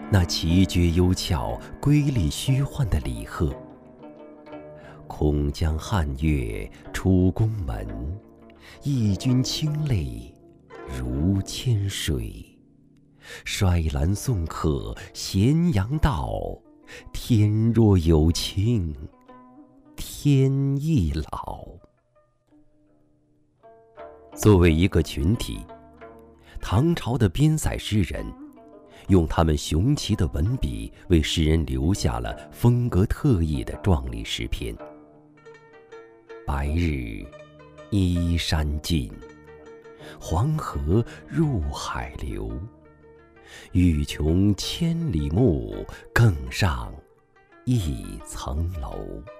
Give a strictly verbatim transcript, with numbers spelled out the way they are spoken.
那奇绝幽峭、瑰丽虚幻的李贺。空江汉月出宫门，义军清泪如千水。衰兰送客咸阳道，天若有情天亦老。作为一个群体，唐朝的边塞诗人用他们雄奇的文笔为世人留下了风格特异的壮丽诗篇。白日依山尽，黄河入海流。欲穷千里目，更上一层楼。